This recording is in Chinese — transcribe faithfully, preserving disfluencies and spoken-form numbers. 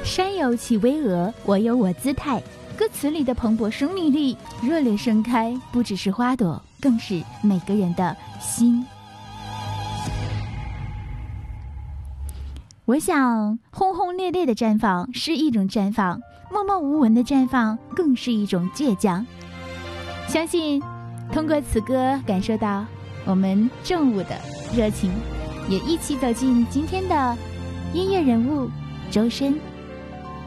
山有其巍峨，我有我姿态。歌词里的蓬勃生命力，热烈盛开，不只是花朵，更是每个人的心。我想，轰轰烈烈的绽放是一种绽放，默默无闻的绽放更是一种倔强。相信通过此歌感受到我们正午的热情，也一起走进今天的音乐人物周深。